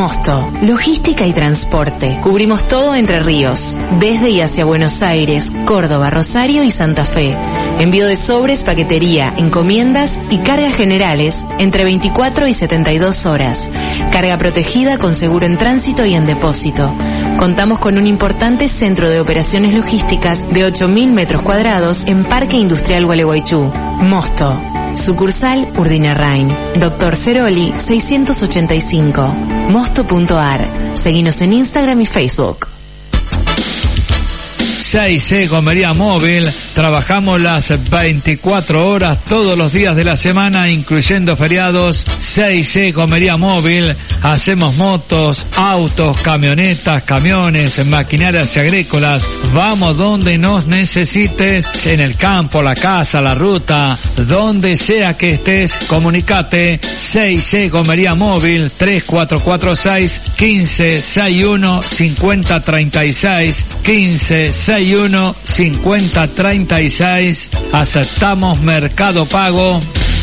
Mosto, logística y transporte. Cubrimos todo Entre Ríos, desde y hacia Buenos Aires, Córdoba, Rosario y Santa Fe. Envío de sobres, paquetería, encomiendas y cargas generales entre 24 y 72 horas. Carga protegida con seguro en tránsito y en depósito. Contamos con un importante centro de operaciones logísticas de 8.000 metros cuadrados en Parque Industrial Gualeguaychú. Mosto. Sucursal Urdinarrain. Dr. Ceroli 685. Mosto.ar. Seguinos en Instagram y Facebook. 6C Gomería Móvil, trabajamos las 24 horas todos los días de la semana, incluyendo feriados. 6C Gomería Móvil, hacemos motos, autos, camionetas, camiones, maquinarias y agrícolas. Vamos donde nos necesites, en el campo, la casa, la ruta, donde sea que estés, comunicate. 6C Gomería Móvil, 3446 1561 5036 1561 5036. Aceptamos Mercado Pago.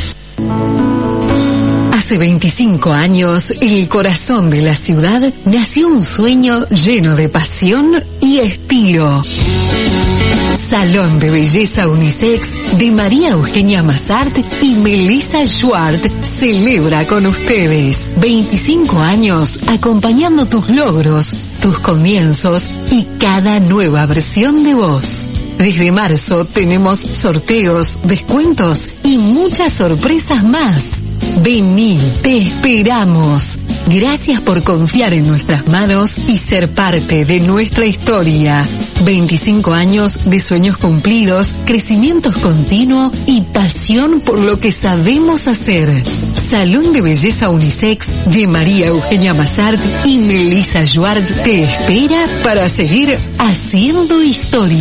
Hace 25 años, en el corazón de la ciudad, nació un sueño lleno de pasión y estilo. Salón de Belleza Unisex de María Eugenia Massart y Melissa Schwartz celebra con ustedes 25 años acompañando tus logros, tus comienzos y cada nueva versión de vos. Desde marzo tenemos sorteos, descuentos y muchas sorpresas más. Vení, te esperamos. Gracias por confiar en nuestras manos y ser parte de nuestra historia. 25 años de sueños cumplidos, crecimiento continuo y pasión por lo que sabemos hacer. Salón de Belleza Unisex de María Eugenia Massart y Melissa Schwartz te espera para seguir haciendo historia.